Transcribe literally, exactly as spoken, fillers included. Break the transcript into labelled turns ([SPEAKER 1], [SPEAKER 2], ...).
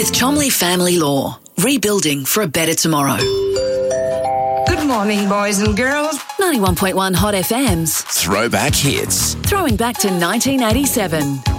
[SPEAKER 1] with Chomley Family Law. Rebuilding for a better tomorrow.
[SPEAKER 2] Good morning, boys and girls.
[SPEAKER 1] ninety-one point one Hot F M's
[SPEAKER 3] Throwback Hits.
[SPEAKER 1] Throwing back to nineteen eighty-seven.